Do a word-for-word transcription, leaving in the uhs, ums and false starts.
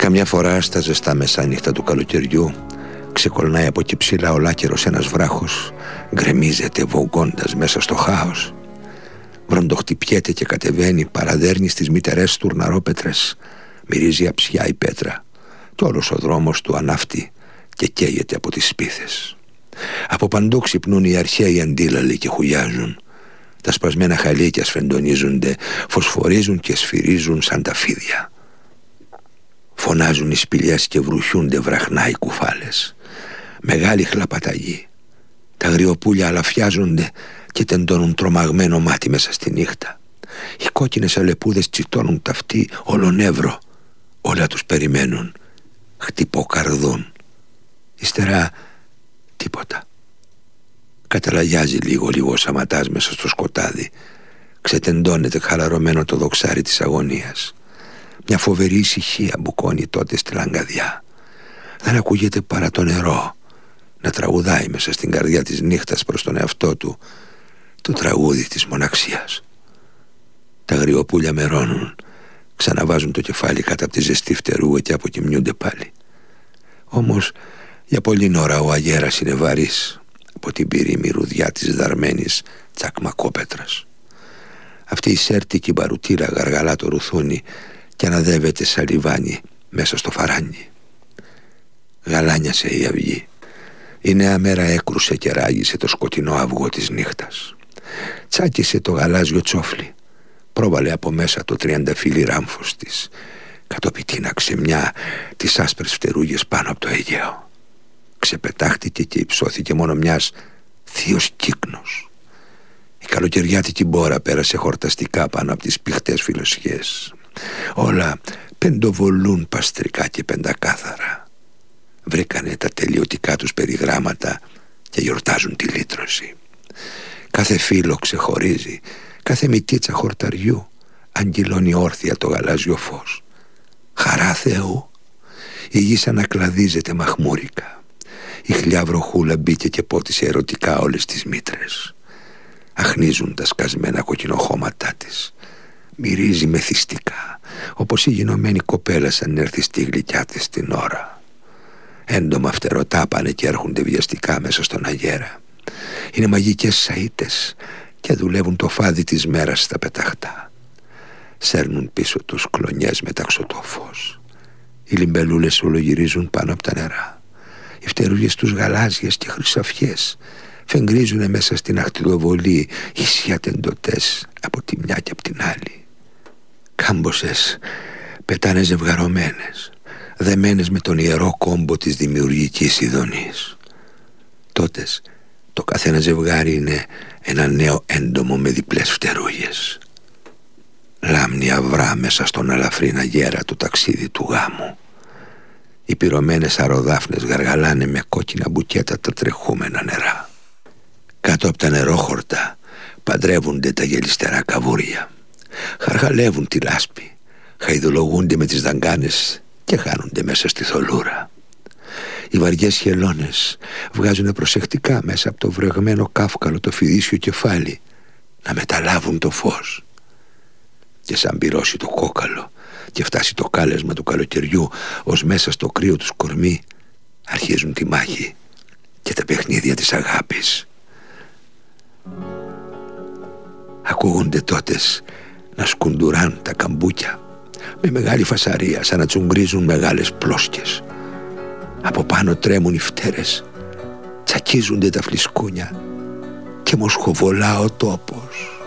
Καμιά φορά στα ζεστά μεσάνυχτα του καλοκαιριού ξεκολνάει από εκεί ψηλά ολάκερος ένας βράχος, γκρεμίζεται βογκώντας μέσα στο χάος. Βροντοχτυπιέται και κατεβαίνει, παραδέρνει στις μητερές τουρναρόπετρες, μυρίζει αψιά η πέτρα κι όλος ο δρόμος του ανάφτει και καίγεται από τις σπίθες. Από παντού ξυπνούν οι αρχαίοι αντίλαλοι και χουλιάζουν. Τα σπασμένα χαλίκια σφεντονίζονται, φωσφορίζουν και σφυρίζουν σαν τα φίδια. Φωνάζουν οι σπηλιές και βρουχιούνται βραχνά οι κουφάλες. Μεγάλη χλαπαταγή. Τα αγριοπούλια αλαφιάζονται και τεντώνουν τρομαγμένο μάτι μέσα στη νύχτα. Οι κόκκινες αλεπούδες τσιτώνουν ταυτί όλο νεύρο. Όλα τους περιμένουν. Χτυποκαρδούν. Ύστερα τίποτα. Καταλαγιάζει λίγο λίγο ο Σαματάς μέσα στο σκοτάδι. Ξετεντώνεται χαλαρωμένο το δοξάρι της αγωνίας. Μια φοβερή ησυχία μπουκώνει τότε στη λαγκαδιά. Δεν ακούγεται παρά το νερό να τραγουδάει μέσα στην καρδιά της νύχτας προς τον εαυτό του το τραγούδι της μοναξίας. Τα αγριοπούλια μερώνουν, ξαναβάζουν το κεφάλι κάτω από τη ζεστή φτερούγα και αποκοιμιούνται πάλι. Όμως για πολλή ώρα ο αγέρας είναι βαρύς από την πυρήμη ρουδιά της δαρμένης τσακμακόπετρας. Αυτή η σέρτικη μπαρουτήρα γαργαλά το ρουθούνι και αναδεύεται σαν λιβάνι μέσα στο φαράνι. Γαλάνιασε η αυγή. Η νέα μέρα έκρουσε και ράγισε το σκοτεινό αυγό της νύχτας. Τσάκισε το γαλάζιο τσόφλι. Πρόβαλε από μέσα το τριανταφύλι ράμφος της. Κατοπιτίναξε μια τις άσπρες φτερούγες πάνω από το Αιγαίο. Ξεπετάχτηκε και υψώθηκε μόνο μιας θείος κύκνος. Η καλοκαιριάτικη μπόρα πέρασε χορταστικά πάνω από τις πηχτές φιλοσιές. Όλα πεντοβολούν παστρικά και πεντακάθαρα. Βρήκανε τα τελειωτικά τους περιγράμματα και γιορτάζουν τη λύτρωση. Κάθε φύλλο ξεχωρίζει, κάθε μυτίτσα χορταριού αγγυλώνει όρθια το γαλάζιο φως. Χαρά Θεού. Η γη ανακλαδίζεται μαχμούρικα. Η χλιά βροχούλα μπήκε και πότισε ερωτικά όλες τις μήτρες. Αχνίζουν τα σκασμένα κοκκινοχώματά της. Μυρίζει μεθυστικά, όπως η γινωμένη κοπέλα σαν έρθει στη γλυκιά της την ώρα. Έντομα φτερωτά πάνε και έρχονται βιαστικά μέσα στον αγέρα. Είναι μαγικές σαΐτες και δουλεύουν το φάδι της μέρας στα πεταχτά. Σέρνουν πίσω τους κλονιές μεταξύ το φως. Οι λιμπελούλες ολογυρίζουν πάνω από τα νερά. Οι φτερούγες τους γαλάζιες και χρυσαφιές φεγγρίζουνε μέσα στην αχτυλοβολή, ίσια τεντωτές από τη μια και από την άλλη. Κάμποσες πετάνε ζευγαρωμένες, δεμένες με τον ιερό κόμπο της δημιουργικής ειδονής. Τότες το καθένα ζευγάρι είναι ένα νέο έντομο με διπλές φτερούγες. Λάμνη αυρά μέσα στον αλαφρίνα γέρα το ταξίδι του γάμου. Οι πυρωμένες αεροδάφνες γαργαλάνε με κόκκινα μπουκέτα τα τρεχούμενα νερά. Κάτω από τα νερόχορτα παντρεύονται τα γελιστερά καβούρια. Χαρχαλεύουν τη λάσπη, χαϊδολογούνται με τις δαγκάνες και χάνονται μέσα στη θολούρα. Οι βαριές χελώνες βγάζουν προσεκτικά μέσα από το βρεγμένο κάφκαλο το φιδίσιο κεφάλι να μεταλάβουν το φως. Και σαν πυρώσει το κόκαλο και φτάσει το κάλεσμα του καλοκαιριού, ως μέσα στο κρύο του κορμί αρχίζουν τη μάχη και τα παιχνίδια της αγάπης. Ακούγονται τότες να σκουντουράν τα καμπούκια με μεγάλη φασαρία, σαν να τσουγκρίζουν μεγάλες πλόσκες. Από πάνω τρέμουν οι φτέρες, τσακίζονται τα φλισκούνια και μοσχοβολά ο τόπος.